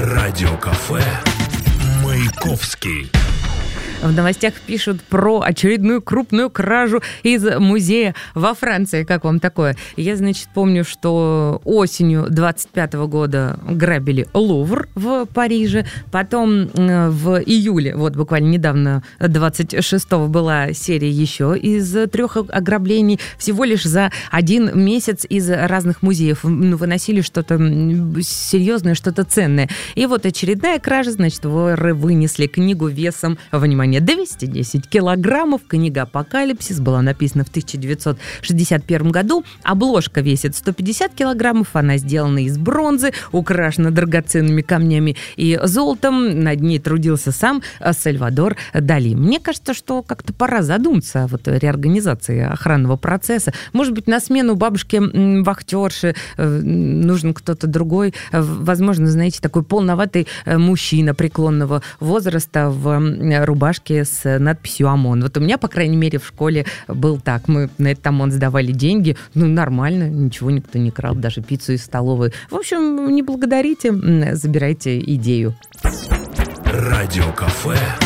Радиокафе «Маяковский». В новостях пишут про очередную крупную кражу из музея во Франции. Как вам такое? Я, помню, что осенью 25 года грабили Лувр в Париже. Потом в июле, вот буквально недавно, 26-го, была серия еще из 3 ограблений. Всего лишь за 1 месяц из разных музеев выносили что-то серьезное, что-то ценное. И вот очередная кража, воры вынесли книгу весом, внимание, 210 килограммов. Книга «Апокалипсис» была написана в 1961 году. Обложка весит 150 килограммов. Она сделана из бронзы, украшена драгоценными камнями и золотом. Над ней трудился сам Сальвадор Дали. Мне кажется, что как-то пора задуматься о реорганизации охранного процесса. Может быть, на смену бабушке-вахтерши нужен кто-то другой. Возможно, такой полноватый мужчина преклонного возраста в рубашке с надписью «ОМОН». Вот у меня, по крайней мере, в школе был так. Мы на этот ОМОН сдавали деньги. Нормально, ничего никто не крал, даже пиццу из столовой. В общем, не благодарите, забирайте идею. Радиокафе